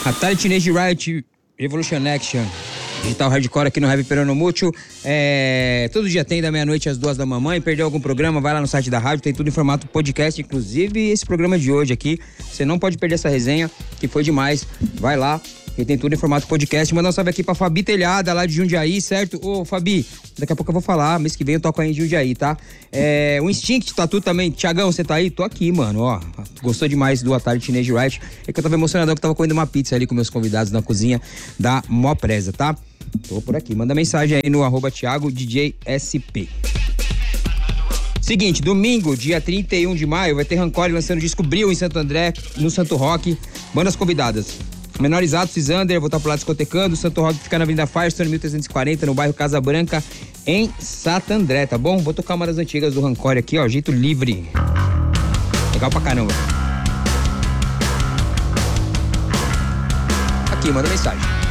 Atari Teenage Riot Revolution Action. Digital Hardcore aqui no Heavy Perano Mútil. Todo dia tem, da meia-noite às 2 da manhã. Perdeu algum programa, vai lá no site da rádio, tem tudo em formato podcast, inclusive esse programa de hoje aqui. Você não pode perder essa resenha, que foi demais. Vai lá, que tem tudo em formato podcast. Mandar um salve aqui pra Fabi Telhada, lá de Jundiaí, certo? Ô, Fabi, daqui a pouco eu vou falar, mês que vem eu toco aí em Jundiaí, tá? O Instinct, tá tudo também. Tiagão, você tá aí? Tô aqui, mano, ó. Gostou demais do Atari Teenage Riot. É que eu tava emocionadão que eu tava comendo uma pizza ali com meus convidados na cozinha da Mó Preza, tá? Tô por aqui. Manda mensagem aí no @ThiagoDJSP. Seguinte, domingo, dia 31 de maio, vai ter Rancore lançando disco Bril em Santo André, no Santo Roque. Bandas convidadas: Menorizados, Cisander, vou estar por lá discotecando. Santo Roque fica na Avenida Firestone, 1340, no bairro Casa Branca, em Santo André, tá bom? Vou tocar uma das antigas do Rancore aqui, ó, jeito livre. Legal pra caramba. Aqui, manda mensagem.